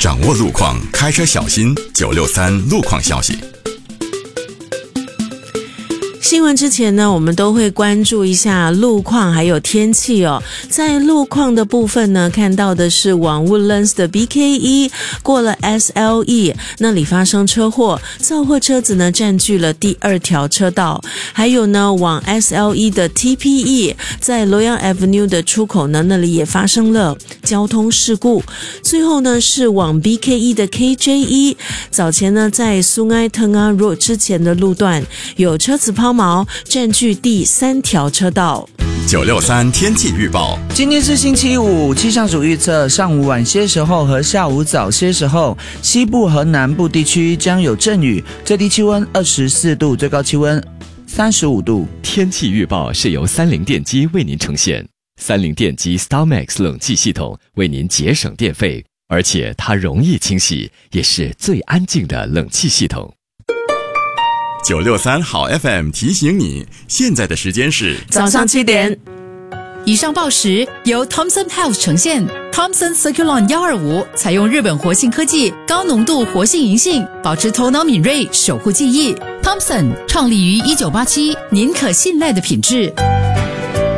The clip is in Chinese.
掌握路况，开车小心。963路况消息。 新闻之前呢，我们都会关注一下路况还有天气哦。在路况的部分呢，看到的是往 Woodlands 的 BK1 过了 SLE 那里发生车祸，造货车子呢占据了第2条车道。还有呢，往 SLE 的 TPE 在 Loyang Avenue 的出口呢，那里也发生了交通事故。最后呢，是往 BK1 的 KJ1， 早前呢在 Sungai Tengah Road 之前的路段有车子抛锚，占据第3条车道。 963天气预报。 今天是星期五，气象署预测上午晚些时候和下午早些时候，西部和南部地区将有阵雨，最低气温24度，最高气温35度。 天气预报是由三菱电机为您呈现。三菱电机 StarMax 冷气系统为您节省电费，而且它容易清洗，也是最安静的冷气系统。 963好 FM 提醒你，现在的时间是早上7点。 以上报时由 Thomson Health 呈现。Thomson Circulon 125采用日本活性科技，高浓度活性银杏，保持头脑敏锐，守护记忆。Thomson 创立于1987，您可信赖的品质。